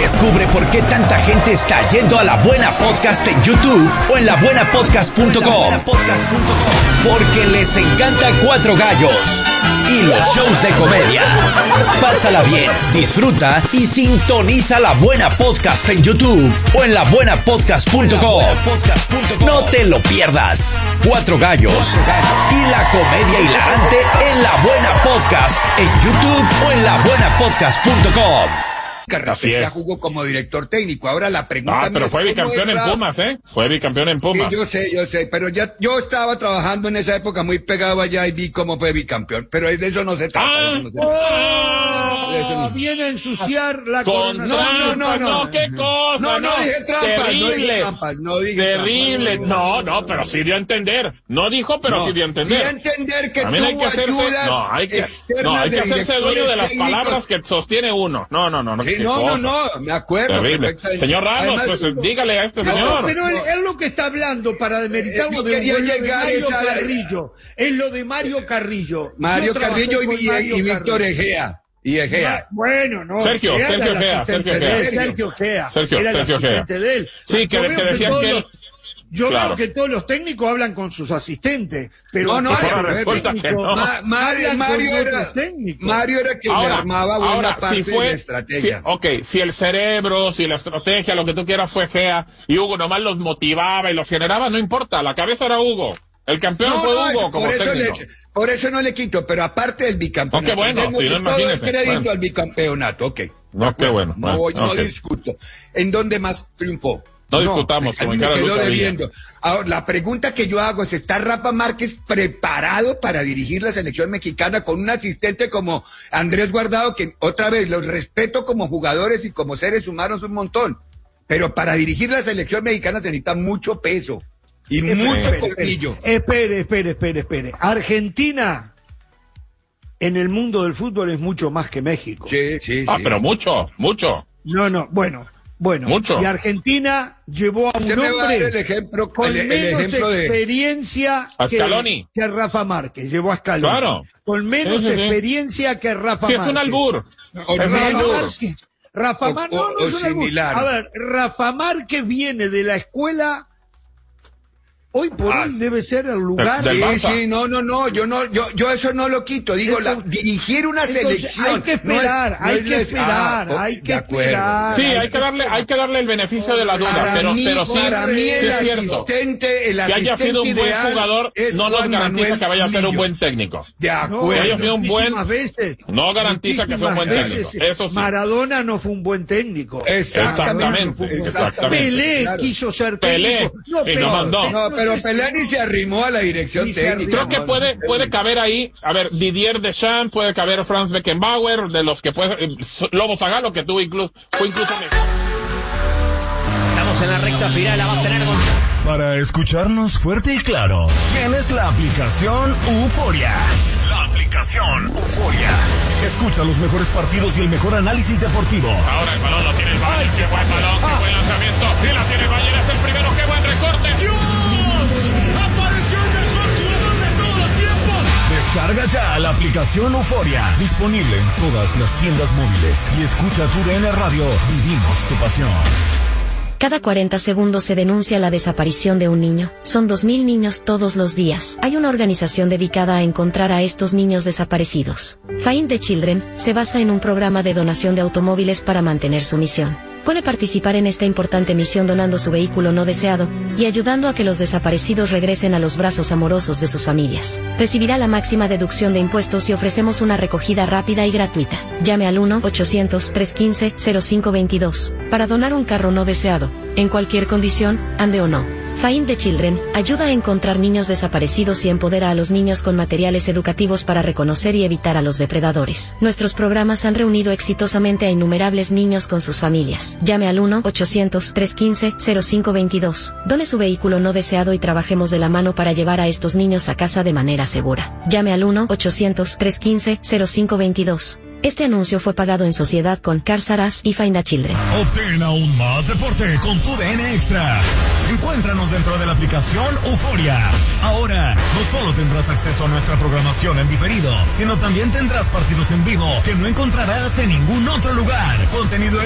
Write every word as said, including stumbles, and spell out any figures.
Descubre por qué tanta gente está yendo a La Buena Podcast en YouTube o en la buena podcast punto com. Porque les encanta Cuatro Gallos y los shows de comedia. Pásala bien, disfruta y sintoniza La Buena Podcast en YouTube o en la buena podcast punto com. No te lo pierdas. Cuatro Gallos y la comedia hilarante en La Buena Podcast en YouTube o en la buena podcast punto com. Así ya jugó como director técnico. Ahora la pregunta. Ah, pero fue bicampeón en Pumas, ¿eh? Fue bicampeón en Pumas. Sí, yo sé, yo sé, pero ya yo estaba trabajando en esa época muy pegado allá y vi cómo fue bicampeón. Pero de eso no se trata. Ah, de eso no se trata. Oh, de eso no. viene a ensuciar la Con corona. No, no, no, no. no, qué cosa. No, no dije trampas, Terrible. no dije trampas, no dije Terrible. trampas. No, no, pero sí dio a entender. No dijo, pero No, sí dio a entender. dio a entender que También hay tuvo que hacerse, ayudas no, hay que, externas no, hay que de hacerse dueño de las directores palabras que sostiene uno. No, no, no, no. Sí, qué no, no, cosa. no, me acuerdo. Terrible. perfectamente. Señor Ramos, Además, pues dígale a este No, señor. pero él, él lo que está hablando para demeritarlo Yo de, quería lo de llegar Mario esa- Carrillo. Es lo de Mario Carrillo. Mario Yo trabajé Carrillo y, con y- Mario y Víctor Carrillo. Egea. Y Egea. Bueno, no. Sergio, Egea Sergio era el Egea, asistente Sergio de él, Egea. Sergio Egea. Sergio, era el Sergio Egea. asistente de él. Sí, que- Yo que veo decían todos que él- los- Yo Claro. veo que todos los técnicos hablan con sus asistentes, pero No, no, todos ahora los resulta que técnicos no. Ma- Mario, hablan Mario con era, otros técnicos. Mario era quien le armaba buena ahora, parte si fue, de la estrategia. si- ok, si el cerebro, si la estrategia, lo que tú quieras fue Gea, y Hugo nomás los motivaba y los generaba, no importa, la cabeza era Hugo. El campeón No, fue no, Hugo eso- como por eso, técnico. le, por eso no le quito, pero aparte del bicampeonato. Oh, qué bueno, tengo si no, todo el imagínese. crédito Bueno. al bicampeonato, ok. No, qué bueno. No, bueno, voy- no ok. discuto. ¿En dónde más triunfó? No discutamos, a mí como en me cada quedó lucha debiendo. Ahora, la pregunta que yo hago es, ¿está Rafa Márquez preparado para dirigir la selección mexicana con un asistente como Andrés Guardado, que otra vez los respeto como jugadores y como seres humanos un montón, pero para dirigir la selección mexicana se necesita mucho peso y mucho Espere, colmillo? Espere, espere, espere, espere. Argentina en el mundo del fútbol es mucho más que México. Sí, sí, Ah, sí. pero mucho, mucho. No, no, bueno, bueno. Mucho. Y Argentina llevó a un Usted me va a dar el hombre ejemplo, con el, el menos ejemplo de... experiencia A que, Scaloni. que Rafa Márquez. Llevó a Scaloni. Claro. Con menos Sí, sí, sí. experiencia que Rafa Sí, Márquez. es un albur. O Es un Rafa albur. Márquez, Rafa O- Márquez, o- no, no o es un albur. similar. A ver, Rafa Márquez viene de la escuela. Hoy por Ah, hoy debe ser el lugar. del Sí, Barça. sí, no, no, no, yo no, yo, yo eso no lo quito. Digo, la, Entonces- dirigir una Entonces, selección. hay que esperar, no es- no hay es que les- esperar, ah, hay de que acuerdo. esperar. Sí, hay que darle, hay que darle el beneficio de la duda, Para pero, mí, pero sí, para mí sí el es cierto. asistente, el Que haya asistente sido un buen ideal jugador es no nos Juan garantiza Manuel que vaya a ser un Lillo. buen técnico. De No, acuerdo. Que haya sido un buen- muchísimas veces, No garantiza que sea un buen muchísimas técnico. Eso sí. Maradona no fue un buen técnico. Exactamente, No fue un buen- exactamente. Pelé Claro. quiso ser Pelé, técnico. y no pero- mandó. No, pero sé si- Pelé ni se arrimó a la dirección Ni se técnica. Creo que no, puede, no, puede caber ahí, a ver, Didier Deschamps, puede caber Franz Beckenbauer, de los que puede, eh, Lobo Zagalo, que tuvo incluso, fue incluso mejor. Estamos en la recta final, la va a tener con... Para escucharnos fuerte y claro, tienes la aplicación Euforia. La aplicación Euforia. Escucha los mejores partidos y el mejor análisis deportivo. Ahora el balón lo tiene el Bayern, qué buen balón, qué buen lanzamiento, y la tiene el Bayern, es el primero, qué buen recorte. ¡Apareció el mejor jugador de todos los tiempos! Descarga ya la aplicación Euforia. Disponible en todas las tiendas móviles. Y escucha tu D N Radio. Vivimos tu pasión. Cada cuarenta segundos se denuncia la desaparición de un niño. Son dos mil niños todos los días. Hay una organización dedicada a encontrar a estos niños desaparecidos. Find the Children se basa en un programa de donación de automóviles para mantener su misión. Puede participar en esta importante misión donando su vehículo no deseado y ayudando a que los desaparecidos regresen a los brazos amorosos de sus familias. Recibirá la máxima deducción de impuestos y ofrecemos una recogida rápida y gratuita. Llame al uno ochocientos, trescientos quince, cero cinco veintidós para donar un carro no deseado, en cualquier condición, ande o no. Find the Children ayuda a encontrar niños desaparecidos y empodera a los niños con materiales educativos para reconocer y evitar a los depredadores. Nuestros programas han reunido exitosamente a innumerables niños con sus familias. Llame al uno ochocientos, trescientos quince, cero cinco veintidós. Done su vehículo no deseado y trabajemos de la mano para llevar a estos niños a casa de manera segura. Llame al uno ochocientos, trescientos quince, cero cinco veintidós. Este anuncio fue pagado en sociedad con Cars R Us y Find the Children. Obtén aún más deporte con tu D N Extra. Encuéntranos dentro de la aplicación Euforia. Ahora, no solo tendrás acceso a nuestra programación en diferido, sino también tendrás partidos en vivo que no encontrarás en ningún otro lugar. Contenido